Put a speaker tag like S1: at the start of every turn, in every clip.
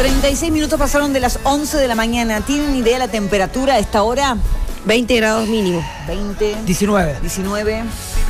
S1: 36 minutos pasaron de las 11 de la mañana. ¿Tienen idea de la temperatura a esta hora?
S2: 20 grados mínimo.
S1: 20.
S3: 19.
S1: 19.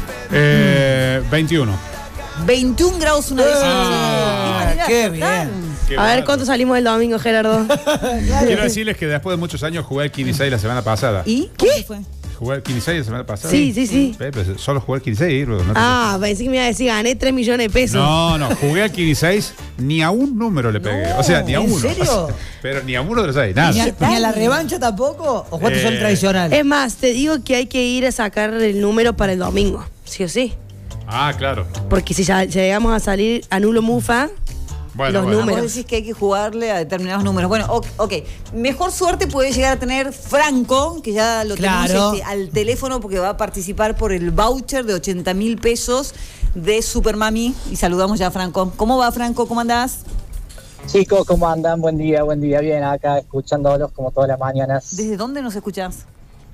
S4: 21.
S1: 21 grados una vez.
S3: Qué bien.
S2: A ver cuánto salimos el domingo, Gerardo.
S4: Quiero decirles que después de muchos años jugué al Kinisei la semana pasada.
S1: ¿Y?
S2: ¿Qué?
S1: Fue?
S4: Jugué al Kinisei la semana pasada.
S2: Sí.
S4: Pero solo jugué al Kinisei. No
S2: Pensé que me iba a decir, gané 3 millones de pesos.
S4: No, jugué al Kinisei, ni a un número le pegué. O sea, ni a uno.
S3: ¿En serio?
S4: Pero ni a uno de los 6, nada.
S3: ¿Ni a la revancha tampoco? ¿O cuántos son tradicionales?
S2: Es más, te digo que hay que ir a sacar el número para el domingo, sí o sí.
S4: Ah, claro.
S2: Porque si ya llegamos a salir a nulo mufa, los números.
S1: Vos decís que hay que jugarle a determinados números. Bueno, ok. Mejor suerte puede llegar a tener Franco, que ya lo tenemos al teléfono porque va a participar por el voucher de 80.000 pesos de Supermami. Y saludamos ya a Franco. ¿Cómo va, Franco? ¿Cómo andás?
S5: Chicos, ¿cómo andan? Buen día. Bien acá, escuchándolos como todas las mañanas.
S1: ¿Desde dónde nos escuchás?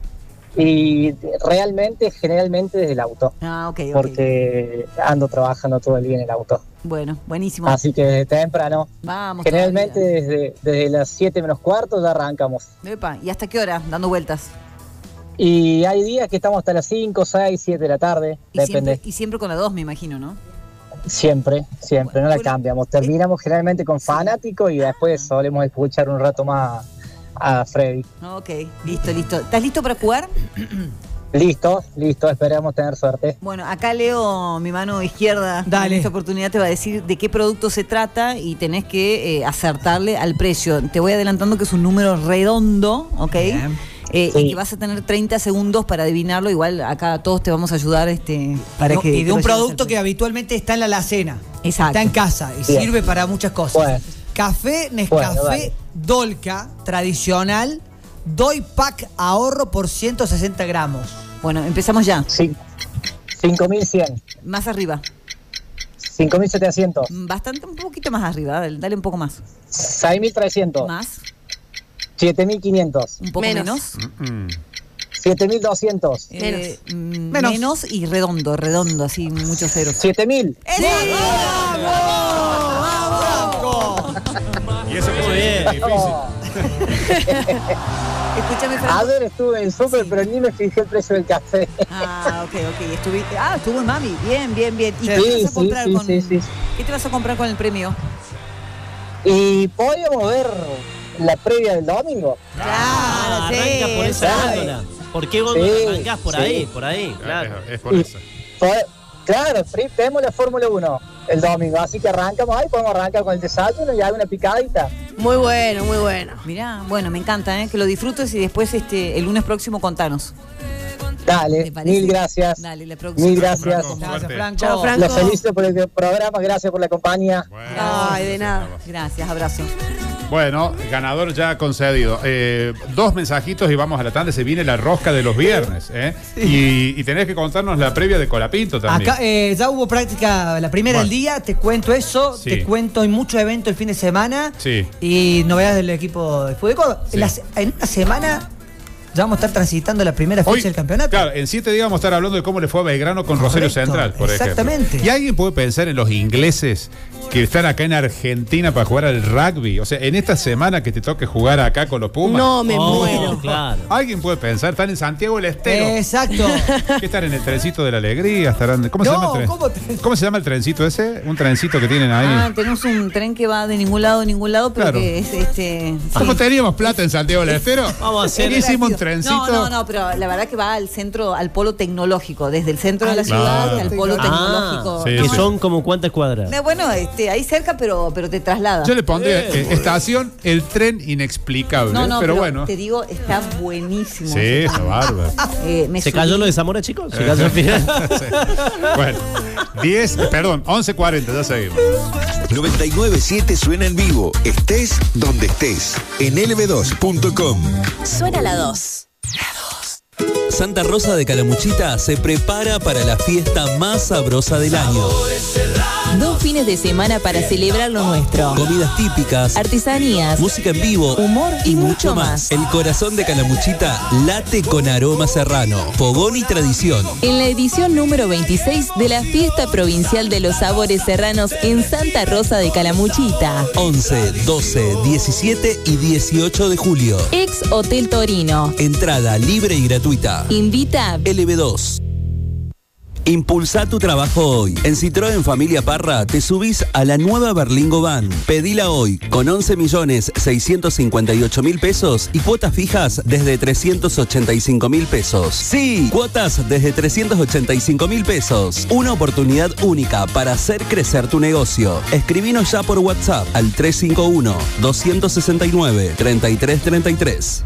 S5: Y generalmente desde el auto.
S1: Ah, ok.
S5: Porque ando trabajando todo el día en el auto.
S1: Bueno, buenísimo.
S5: Así que desde temprano.
S1: Vamos.
S5: Generalmente desde las 7 menos cuarto ya arrancamos.
S1: Epa, ¿y hasta qué hora? Dando vueltas.
S5: Y hay días que estamos hasta las 5, 6, 7 de la tarde. Depende.
S1: Y siempre con la 2, me imagino, ¿no?
S5: Siempre, no la cambiamos. Terminamos generalmente con Fanático y después solemos escuchar un rato más a Freddy.
S1: Ok, listo. ¿Estás listo para jugar?
S5: Listo, esperamos tener suerte.
S1: Bueno, acá Leo, mi mano izquierda,
S3: Dale.
S1: en esta oportunidad te va a decir de qué producto se trata y tenés que acertarle al precio. Te voy adelantando que es un número redondo, ¿ok? Y que vas a tener 30 segundos para adivinarlo. Igual acá todos te vamos a ayudar para que...
S3: Y de un producto que habitualmente está en la alacena.
S1: Exacto.
S3: Está en casa y sirve para muchas cosas.
S5: Bueno.
S3: Café Nescafé Dolca tradicional, doy pack ahorro por 160 gramos.
S1: Bueno, empezamos ya.
S5: Sí. 5.100.
S1: Más arriba.
S5: 5.700.
S1: Bastante, un poquito más arriba. Dale un poco más.
S5: 6.300.
S1: Más.
S5: 7.500.
S1: Un poco menos.
S5: 7.200.
S1: Menos y redondo, así muchos ceros.
S5: 7.000.
S4: Y eso que es difícil.
S1: Escúchame, Franco.
S5: A ver, estuve en Super, pero ni me fijé el precio del café.
S1: Ok. Estuvo en Mami. Bien. ¿Y qué te vas a comprar ¿Qué te vas a comprar con el premio?
S5: Y podríamos ver la previa del domingo.
S1: Claro,
S6: arranca por esa góndola. ¿Por qué góndola arrancás por ahí? Claro.
S4: Es por eso.
S5: Claro, tenemos la Fórmula 1 el domingo, así que arrancamos ahí, podemos arrancar con el desayuno y hago una picadita.
S2: Muy bueno.
S1: Mirá, bueno, me encanta, que lo disfrutes y después el lunes próximo contanos.
S5: Dale, mil gracias.
S1: Dale, la próxima.
S5: Mil gracias.
S3: Gracias, Franco.
S2: Chao, Franco.
S5: Los felicito por el programa, gracias por la compañía.
S4: Bueno,
S2: Ay, de nada.
S1: Gracias, abrazo.
S4: Bueno, ganador ya concedido. 2 mensajitos y vamos a la tanda. Se viene la rosca de los viernes. Y tenés que contarnos la previa de Colapinto también.
S3: Acá ya hubo práctica la primera del día, te cuento eso,
S4: Sí.
S3: te cuento, hay muchos eventos el fin de semana
S4: Sí.
S3: y novedades del equipo de fútbol de Córdoba.
S4: Sí.
S3: En una semana ya vamos a estar transitando la primera fecha del campeonato.
S4: Claro, en 7 días vamos a estar hablando de cómo le fue a Belgrano con Rosario Central, por
S3: exactamente.
S4: ejemplo. ¿Y alguien puede pensar en los ingleses que están acá en Argentina para jugar al rugby? O sea, en esta semana que te toque jugar acá con los Pumas.
S2: No, me muero.
S6: Claro.
S4: Alguien puede pensar, están en Santiago del Estero.
S3: Exacto.
S4: ¿Qué están en el trencito de la alegría? ¿Cómo se llama el tren? ¿Cómo se llama el trencito ese? Un trencito que tienen ahí.
S1: Tenemos un tren que va de ningún lado, pero
S4: Claro.
S1: que es
S4: ¿Cómo teníamos plata en Santiago del Estero?
S6: Vamos a hacer.
S4: Hicimos un trencito.
S1: No, pero la verdad que va al centro, al polo tecnológico, desde el centro de la ciudad al polo tecnológico.
S4: Sí,
S6: que
S4: sí.
S6: son como cuántas cuadras.
S1: Bueno, ahí cerca, pero te traslada.
S4: Yo le pondría estación el tren inexplicable.
S1: No,
S4: pero bueno.
S1: te digo, está buenísimo.
S4: Sí, está bárbaro.
S6: ¿Se cayó lo de Zamora, chicos? ¿Se cayó al final?
S4: Sí. Bueno, 11:40, ya seguimos.
S7: 99.7 suena en vivo. Estés donde estés. En lb2.com.
S8: Suena la 2.
S9: Santa Rosa de Calamuchita se prepara para la fiesta más sabrosa del año.
S8: 2 fines de semana para celebrar lo nuestro.
S9: Comidas típicas,
S8: artesanías,
S9: música en vivo,
S8: humor y mucho más.
S9: El corazón de Calamuchita late con aroma serrano, fogón y tradición.
S8: En la edición número 26 de la Fiesta Provincial de los Sabores Serranos en Santa Rosa de Calamuchita.
S9: 11, 12, 17 y 18 de julio.
S8: Ex Hotel Torino.
S9: Entrada libre y gratuita.
S8: Invita
S9: LB2. Impulsa tu trabajo hoy. En Citroën Familia Parra te subís a la nueva Berlingo Van. Pedila hoy con 11.658.000 pesos y cuotas fijas desde 385.000 pesos. Sí, cuotas desde 385.000 pesos. Una oportunidad única para hacer crecer tu negocio. Escribinos ya por WhatsApp al 351-269-3333.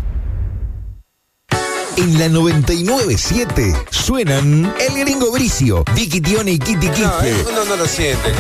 S7: En la 99.7 suenan El Gringo Bricio, Vicky Tione y Kitty Quispe.
S10: No lo siente.